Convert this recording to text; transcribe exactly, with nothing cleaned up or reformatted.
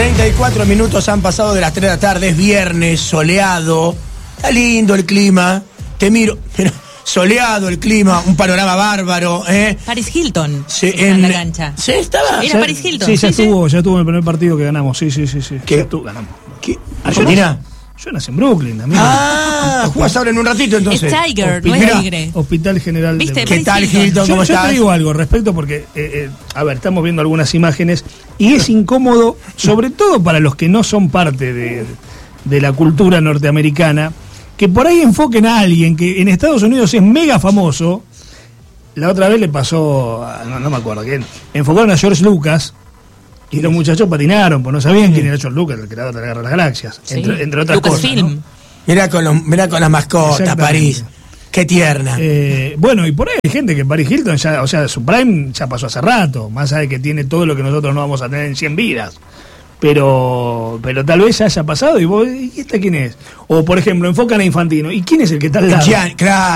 treinta y cuatro minutos han pasado de las tres de la tarde, es viernes, soleado, está lindo el clima, te miro, pero soleado el clima, un panorama bárbaro, ¿eh? Paris Hilton Sí, está en, en la cancha. ¿Sí estaba? Era Ya- Paris Hilton. Sí, ya sí, estuvo, ya estuvo en el primer partido que ganamos, sí, sí, sí, sí. ¿Qué? Ya estuvo, ganamos. ¿Qué? ¿Argentina? Yo nací en Brooklyn, amigo. Ah, jugás ahora en un ratito Es entonces. Tiger, no es Mirá, Tigre. Hospital General ¿Viste? de ¿Qué tal, Paris Hilton. Hilton? Yo, ¿Cómo yo estás? te digo algo respecto porque, eh, eh, a ver, estamos viendo algunas imágenes y es incómodo, sobre todo para los que no son parte de, de la cultura norteamericana, que por ahí enfoquen a alguien que en Estados Unidos es mega famoso. La otra vez le pasó, a- no, no me acuerdo quién, enfocaron a George Lucas y los muchachos patinaron, pues no sabían quién era George Lucas, el creador de la Guerra de las Galaxias, Sí. entre, entre otras cosas. Lucasfilm. ¿no? Mirá con, los, mirá con las mascotas, Exactamente. París. Qué tierna. Eh, bueno, y por ahí hay gente que Paris Hilton ya, o sea, su prime ya pasó hace rato, más allá de que tiene todo lo que nosotros no vamos a tener en cien vidas. Pero pero tal vez ya haya pasado y vos, ¿y esta quién es? O por ejemplo, enfocan a Infantino, ¿y quién es el que está al lado? Gian- claro.